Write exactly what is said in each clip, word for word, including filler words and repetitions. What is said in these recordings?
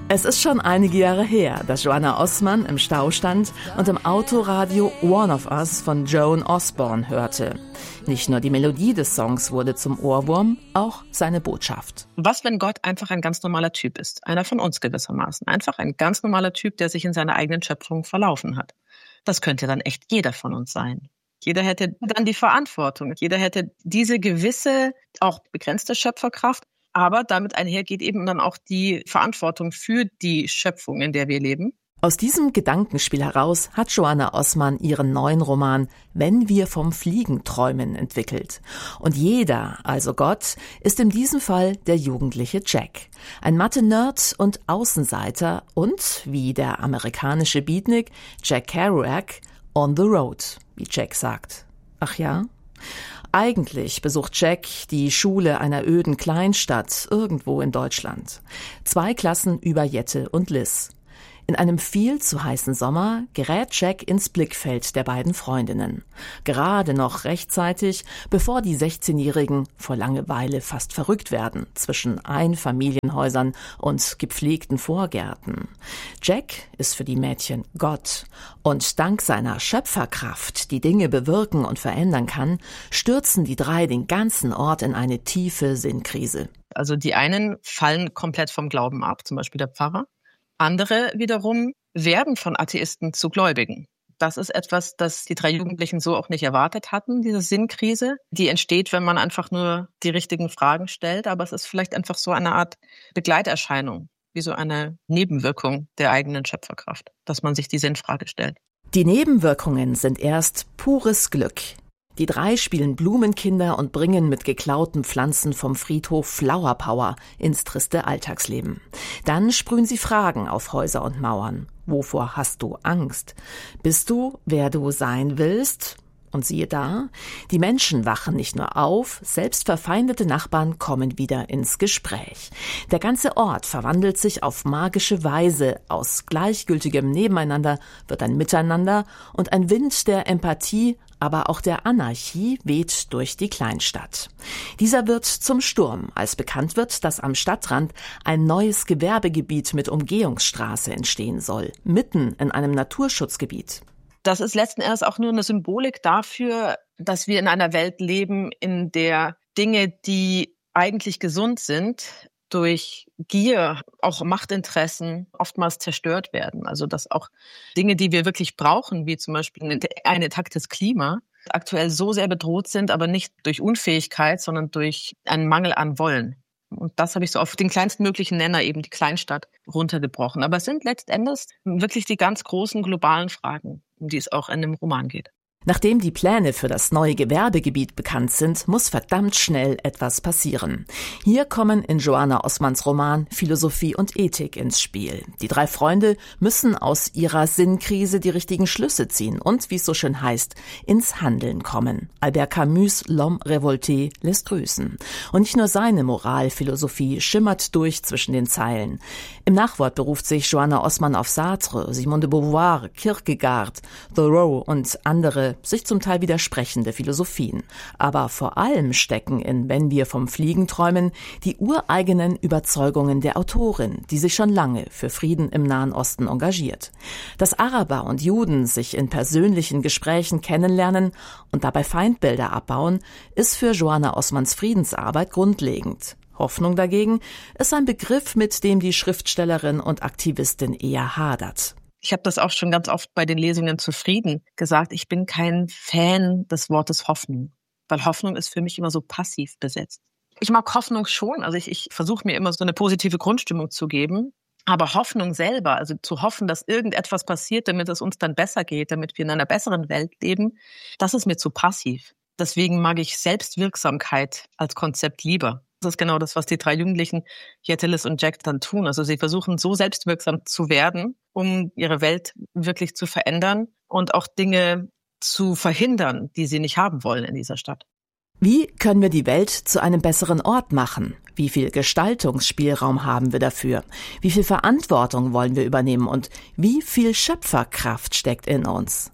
Es ist schon einige Jahre her, dass Joanna Osman im Stau stand und im Autoradio One of Us von Joan Osborne hörte. Nicht nur die Melodie des Songs wurde zum Ohrwurm, auch seine Botschaft. Was, wenn Gott einfach ein ganz normaler Typ ist? Einer von uns gewissermaßen. Einfach ein ganz normaler Typ, der sich in seiner eigenen Schöpfung verlaufen hat. Das könnte dann echt jeder von uns sein. Jeder hätte dann die Verantwortung. Jeder hätte diese gewisse, auch begrenzte Schöpferkraft. Aber damit einhergeht eben dann auch die Verantwortung für die Schöpfung, in der wir leben. Aus diesem Gedankenspiel heraus hat Joanna Osman ihren neuen Roman »Wenn wir vom Fliegen träumen« entwickelt. Und jeder, also Gott, ist in diesem Fall der jugendliche Jack. Ein Mathe-Nerd und Außenseiter und, wie der amerikanische Beatnik Jack Kerouac, on the road, wie Jack sagt. Ach ja? Eigentlich besucht Jack die Schule einer öden Kleinstadt irgendwo in Deutschland. Zwei Klassen über Jette und Liz. In einem viel zu heißen Sommer gerät Jack ins Blickfeld der beiden Freundinnen. Gerade noch rechtzeitig, bevor die sechzehnjährigen vor Langeweile fast verrückt werden zwischen Einfamilienhäusern und gepflegten Vorgärten. Jack ist für die Mädchen Gott. Und dank seiner Schöpferkraft, die Dinge bewirken und verändern kann, stürzen die drei den ganzen Ort in eine tiefe Sinnkrise. Also die einen fallen komplett vom Glauben ab, zum Beispiel der Pfarrer. Andere wiederum werden von Atheisten zu Gläubigen. Das ist etwas, das die drei Jugendlichen so auch nicht erwartet hatten, diese Sinnkrise. Die entsteht, wenn man einfach nur die richtigen Fragen stellt. Aber es ist vielleicht einfach so eine Art Begleiterscheinung, wie so eine Nebenwirkung der eigenen Schöpferkraft, dass man sich die Sinnfrage stellt. Die Nebenwirkungen sind erst pures Glück. Die drei spielen Blumenkinder und bringen mit geklauten Pflanzen vom Friedhof Flower Power ins triste Alltagsleben. Dann sprühen sie Fragen auf Häuser und Mauern. Wovor hast du Angst? Bist du, wer du sein willst? Und siehe da, die Menschen wachen nicht nur auf, selbst verfeindete Nachbarn kommen wieder ins Gespräch. Der ganze Ort verwandelt sich auf magische Weise. Aus gleichgültigem Nebeneinander wird ein Miteinander und ein Wind der Empathie, aber auch der Anarchie weht durch die Kleinstadt. Dieser wird zum Sturm, als bekannt wird, dass am Stadtrand ein neues Gewerbegebiet mit Umgehungsstraße entstehen soll, mitten in einem Naturschutzgebiet. Das ist letzten Endes auch nur eine Symbolik dafür, dass wir in einer Welt leben, in der Dinge, die eigentlich gesund sind, durch Gier, auch Machtinteressen oftmals zerstört werden. Also dass auch Dinge, die wir wirklich brauchen, wie zum Beispiel ein intaktes Klima, aktuell so sehr bedroht sind, aber nicht durch Unfähigkeit, sondern durch einen Mangel an Wollen. Und das habe ich so auf den kleinsten möglichen Nenner, eben die Kleinstadt, runtergebrochen. Aber es sind letztendlich wirklich die ganz großen globalen Fragen, um die es auch in dem Roman geht. Nachdem die Pläne für das neue Gewerbegebiet bekannt sind, muss verdammt schnell etwas passieren. Hier kommen in Joanna Osmans Roman Philosophie und Ethik ins Spiel. Die drei Freunde müssen aus ihrer Sinnkrise die richtigen Schlüsse ziehen und, wie es so schön heißt, ins Handeln kommen. Albert Camus' L'homme révolté lässt grüßen. Und nicht nur seine Moralphilosophie schimmert durch zwischen den Zeilen. Im Nachwort beruft sich Joanna Osman auf Sartre, Simone de Beauvoir, Kierkegaard, Thoreau und andere sich zum Teil widersprechende Philosophien. Aber vor allem stecken in »Wenn wir vom Fliegen träumen« die ureigenen Überzeugungen der Autorin, die sich schon lange für Frieden im Nahen Osten engagiert. Dass Araber und Juden sich in persönlichen Gesprächen kennenlernen und dabei Feindbilder abbauen, ist für Joanna Osmans Friedensarbeit grundlegend. Hoffnung dagegen ist ein Begriff, mit dem die Schriftstellerin und Aktivistin eher hadert. Ich habe das auch schon ganz oft bei den Lesungen zu Frieden gesagt. Ich bin kein Fan des Wortes Hoffnung, weil Hoffnung ist für mich immer so passiv besetzt. Ich mag Hoffnung schon, also ich, ich versuche mir immer so eine positive Grundstimmung zu geben. Aber Hoffnung selber, also zu hoffen, dass irgendetwas passiert, damit es uns dann besser geht, damit wir in einer besseren Welt leben, das ist mir zu passiv. Deswegen mag ich Selbstwirksamkeit als Konzept lieber. Das ist genau das, was die drei Jugendlichen, Jette, Liz und Jack, dann tun. Also sie versuchen so selbstwirksam zu werden, um ihre Welt wirklich zu verändern und auch Dinge zu verhindern, die sie nicht haben wollen in dieser Stadt. Wie können wir die Welt zu einem besseren Ort machen? Wie viel Gestaltungsspielraum haben wir dafür? Wie viel Verantwortung wollen wir übernehmen? Und wie viel Schöpferkraft steckt in uns?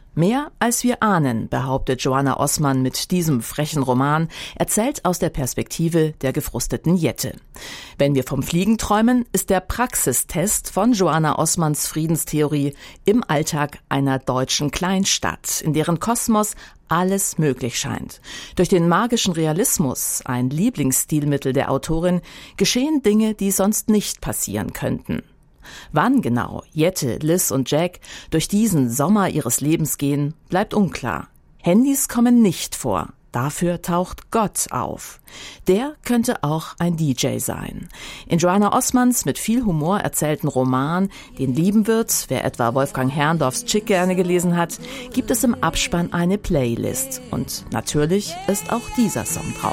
Mehr als wir ahnen, behauptet Joanna Osman mit diesem frechen Roman, erzählt aus der Perspektive der gefrusteten Jette. Wenn wir vom Fliegen träumen, ist der Praxistest von Joanna Osmans Friedenstheorie im Alltag einer deutschen Kleinstadt, in deren Kosmos alles möglich scheint. Durch den magischen Realismus, ein Lieblingsstilmittel der Autorin, geschehen Dinge, die sonst nicht passieren könnten. Wann genau Jette, Liz und Jack durch diesen Sommer ihres Lebens gehen, bleibt unklar. Handys kommen nicht vor. Dafür taucht Gott auf. Der könnte auch ein D J sein. In Joanna Osmans mit viel Humor erzählten Roman, den lieben wird, wer etwa Wolfgang Herrndorffs Chick gerne gelesen hat, gibt es im Abspann eine Playlist. Und natürlich ist auch dieser Song drauf.